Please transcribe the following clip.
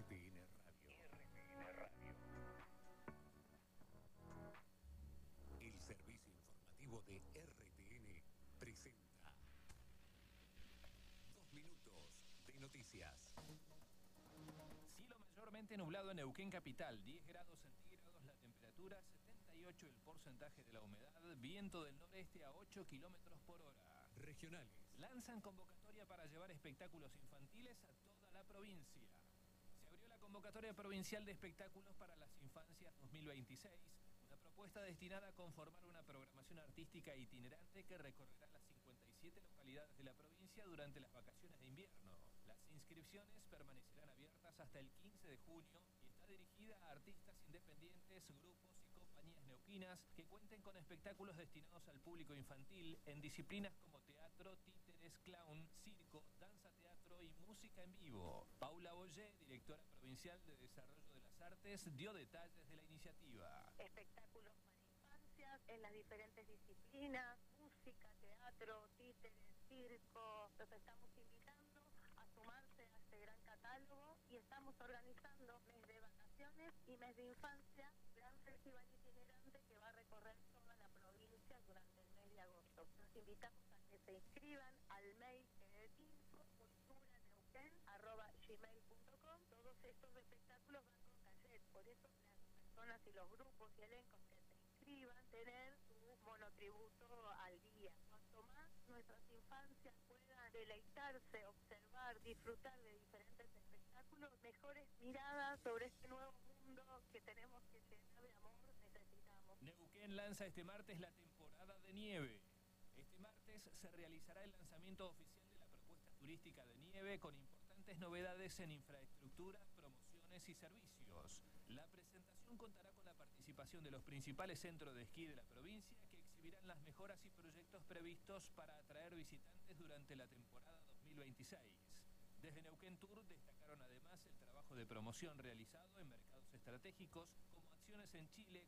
RTN Radio. RTN Radio. El servicio informativo de RTN presenta 2 minutos de noticias. Cielo mayormente nublado en Neuquén capital, 10 grados centígrados la temperatura, 78 el porcentaje de la humedad, viento del noreste a 8 kilómetros por hora. Regionales. Lanzan convocatoria para llevar espectáculos infantiles a toda la provincia. Se abrió la convocatoria provincial de espectáculos para las infancias 2026, una propuesta destinada a conformar una programación artística itinerante que recorrerá las 57 localidades de la provincia durante las vacaciones de invierno. Las inscripciones permanecerán abiertas hasta el 15 de junio y está dirigida a artistas independientes, grupos y compañías neuquinas que cuenten con espectáculos destinados al público infantil en disciplinas como teatro, títeres, clown, circo, danza teatro y música en vivo. Paula Boyé, directora provincial de Desarrollo de las Artes, dio detalles de la iniciativa. Espectáculos para infancias en las diferentes disciplinas, música, teatro, títeres, circo. Los estamos invitando a sumarse a este gran catálogo y estamos organizando mes de vacaciones y mes de infancia, gran festival itinerante que va a recorrer toda la provincia durante el mes de agosto. Los invitamos a que se inscriban al mail que es info.culturaneuquén@gmail.com. Todos estos espectáculos van con taller, por eso las personas y los grupos y elencos que se inscriban tener su monotributo al día. Cuanto más nuestras infancias puedan deleitarse, observar, disfrutar de diferentes espectáculos, mejores miradas sobre este nuevo mundo que tenemos que llenar de amor necesitamos. Neuquén lanza este martes la temporada de nieve. Este martes se realizará el lanzamiento oficial de la propuesta turística de nieve con importantes novedades en infraestructura, promociones y servicios. La presentación contará con la participación de los principales centros de esquí de la provincia que exhibirán las mejoras y proyectos previstos para atraer visitantes durante la temporada 2026. Desde Neuquén Tour destacaron además el trabajo de promoción realizado en mercados estratégicos como acciones en Chile,